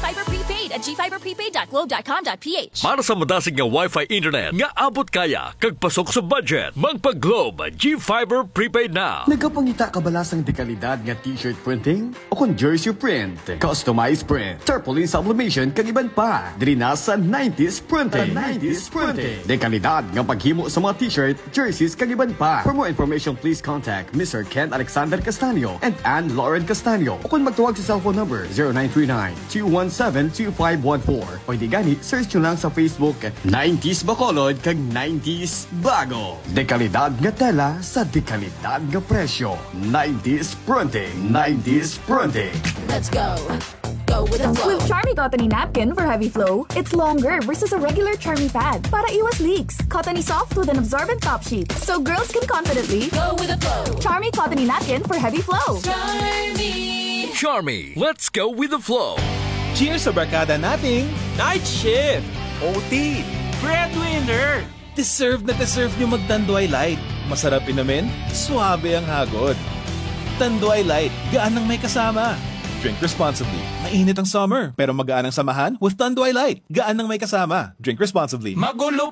GFiber Prepaid at gfiberprepaid.globe.com.ph. Para sa madasig nga Wi-Fi internet nga abot kaya kag pasok sa budget, magpa-Globe GFiber Prepaid na. Nagapangita ka bala sang dekalidad nga t-shirt printing? O kung jersey print, customized print, tarpaulin sublimation kag iban pa. Diri na sa 90s Printing. 90s Printing. Dekalidad nga paghimo sa mga t-shirt, jerseys kag iban pa. For more information, please contact Mr. Ken Alexander Castaño and Ann Lauren Castaño. O kung magtuwag sa cellphone number 0939-217-2514. O di gani, search nyo lang sa Facebook 90s Bacolod kag 90s Bago. Dekalidad nga tela sa dekalidad nga presyo. 90s Printing. 90s Printing. Let's go. Go with the flow. With Charmy Cottony Napkin for heavy flow, it's longer versus a regular Charmy pad para iwas leaks. Cottony soft with an absorbent top sheet, so girls can confidently Go with the flow. Charmy Cottony Napkin for heavy flow. Charmy, let's go with the flow. Cheers sa barkada nating Night Shift, OT, Breadwinner. Deserve na deserve nyo mag-Tanduay Light. Masarap inumin, suabe ang hagod. Tanduay Light, gaan ang may kasama. Drink responsibly. Mainit ang summer, pero magaan ang samahan with Tanduay Light. Gaan ang may kasama. Drink responsibly. Magulo